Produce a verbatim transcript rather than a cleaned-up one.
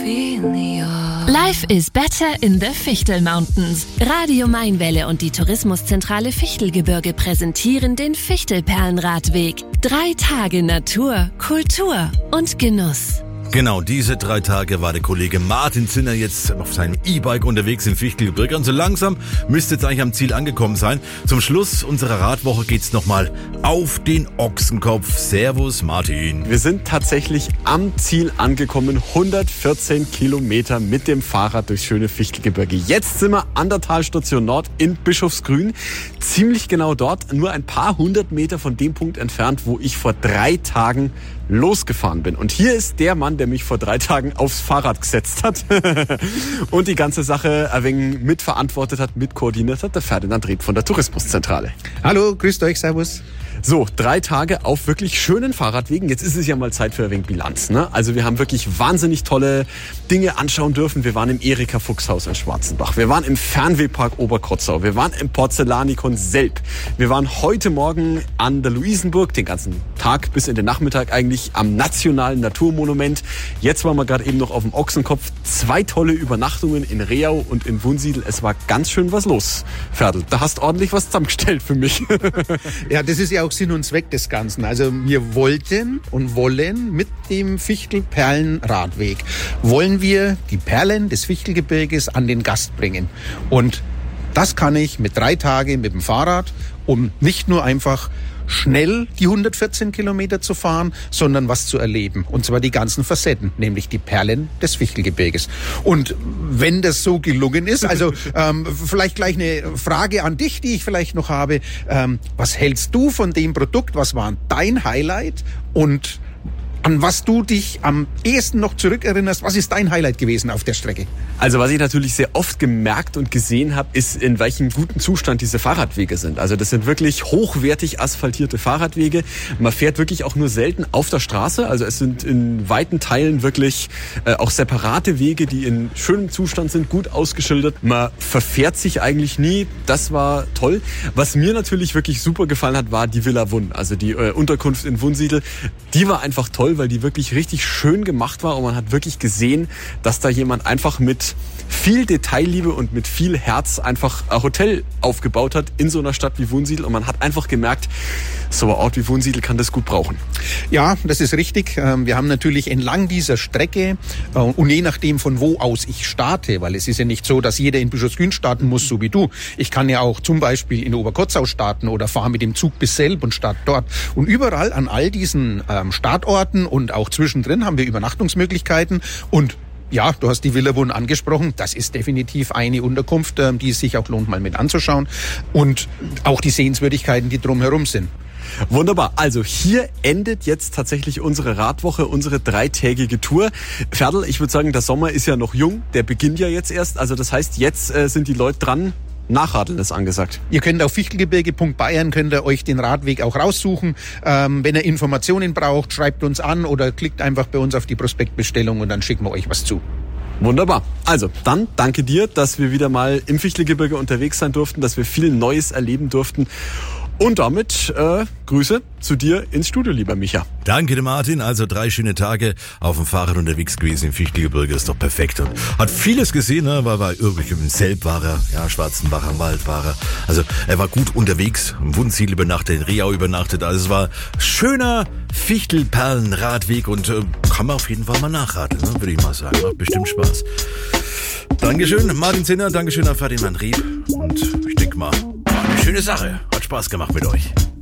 feel the awe. Life is better in the Fichtel Mountains. Radio Mainwelle und die Tourismuszentrale Fichtelgebirge präsentieren den Fichtelperlenradweg. Drei Tage Natur, Kultur und Genuss. Genau, diese drei Tage war der Kollege Martin Zinner jetzt auf seinem E-Bike unterwegs im Fichtelgebirge. Und so langsam müsste jetzt eigentlich am Ziel angekommen sein. Zum Schluss unserer Radwoche geht's nochmal auf den Ochsenkopf. Servus Martin. Wir sind tatsächlich am Ziel angekommen. hundertvierzehn Kilometer mit dem Fahrrad durchs schöne Fichtelgebirge. Jetzt sind wir an der Talstation Nord in Bischofsgrün. Ziemlich genau dort, nur ein paar hundert Meter von dem Punkt entfernt, wo ich vor drei Tagen losgefahren bin. Und hier ist der Mann, der mich vor drei Tagen aufs Fahrrad gesetzt hat und die ganze Sache ein wenig mitverantwortet hat, mitkoordiniert hat, der Ferdinand Rieb von der Tourismuszentrale. Hallo, grüßt euch, servus. So, drei Tage auf wirklich schönen Fahrradwegen. Jetzt ist es ja mal Zeit für ein wenig Bilanz, ne? Also wir haben wirklich wahnsinnig tolle Dinge anschauen dürfen. Wir waren im Erika Fuchshaus in Schwarzenbach. Wir waren im Fernwehpark Oberkotzau. Wir waren im Porzellanikon Selb. Wir waren heute Morgen an der Luisenburg, den ganzen Tag bis in den Nachmittag eigentlich am Nationalen Naturmonument. Jetzt waren wir gerade eben noch auf dem Ochsenkopf. Zwei tolle Übernachtungen in Reau und in Wunsiedel. Es war ganz schön was los, Ferdl. Da hast ordentlich was zusammengestellt für mich. Ja, das ist ja auch Sinn und Zweck des Ganzen. Also wir wollten und wollen mit dem Fichtelperlenradweg, wollen wir die Perlen des Fichtelgebirges an den Gast bringen. Und das kann ich mit drei Tagen mit dem Fahrrad, um nicht nur einfach schnell die hundertvierzehn Kilometer zu fahren, sondern was zu erleben. Und zwar die ganzen Facetten, nämlich die Perlen des Fichtelgebirges. Und wenn das so gelungen ist, also ähm, vielleicht gleich eine Frage an dich, die ich vielleicht noch habe. Ähm, was hältst du von dem Produkt? Was war dein Highlight? Und an was du dich am ehesten noch zurückerinnerst, was ist dein Highlight gewesen auf der Strecke? Also was ich natürlich sehr oft gemerkt und gesehen habe, ist, in welchem guten Zustand diese Fahrradwege sind. Also das sind wirklich hochwertig asphaltierte Fahrradwege. Man fährt wirklich auch nur selten auf der Straße. Also es sind in weiten Teilen wirklich äh, auch separate Wege, die in schönem Zustand sind, gut ausgeschildert. Man verfährt sich eigentlich nie. Das war toll. Was mir natürlich wirklich super gefallen hat, war die Villa Wunn. Also die äh, Unterkunft in Wunsiedel. Die war einfach toll, weil die wirklich richtig schön gemacht war und man hat wirklich gesehen, dass da jemand einfach mit viel Detailliebe und mit viel Herz einfach ein Hotel aufgebaut hat in so einer Stadt wie Wunsiedel und man hat einfach gemerkt, so ein Ort wie Wunsiedel kann das gut brauchen. Ja, das ist richtig. Wir haben natürlich entlang dieser Strecke und je nachdem von wo aus ich starte, weil es ist ja nicht so, dass jeder in Bischofsgrün starten muss, so wie du. Ich kann ja auch zum Beispiel in Oberkotzau starten oder fahre mit dem Zug bis Selb und starte dort. Und überall an all diesen Startorten und auch zwischendrin haben wir Übernachtungsmöglichkeiten und ja, du hast die Villa Wunn angesprochen. Das ist definitiv eine Unterkunft, die es sich auch lohnt, mal mit anzuschauen. Und auch die Sehenswürdigkeiten, die drumherum sind. Wunderbar. Also hier endet jetzt tatsächlich unsere Radwoche, unsere dreitägige Tour. Ferdl, ich würde sagen, der Sommer ist ja noch jung. Der beginnt ja jetzt erst. Also das heißt, jetzt äh, sind die Leute dran. Nachradeln ist angesagt. Ihr könnt auf fichtelgebirge punkt bayern könnt ihr euch den Radweg auch raussuchen. Ähm, wenn ihr Informationen braucht, schreibt uns an oder klickt einfach bei uns auf die Prospektbestellung und dann schicken wir euch was zu. Wunderbar. Also, dann danke dir, dass wir wieder mal im Fichtelgebirge unterwegs sein durften, dass wir viel Neues erleben durften. Und damit äh, Grüße zu dir ins Studio, lieber Micha. Danke, Martin. Also drei schöne Tage auf dem Fahrrad unterwegs gewesen im Fichtelgebirge. Ist doch perfekt. Und hat vieles gesehen, ne? War, war irgendwie im Selb war er, ja, Schwarzenbach am Wald war er. Also er war gut unterwegs, im Wunsiedel übernachtet, in Reau übernachtet. Also es war schöner Fichtelperlenradweg und äh, kann man auf jeden Fall mal nachradeln, ne? Würde ich mal sagen. Macht bestimmt Spaß. Dankeschön, Martin Zinner. Dankeschön an Ferdinand Rieb. Und ich denke mal, war eine schöne Sache. Hat Spaß gemacht mit euch.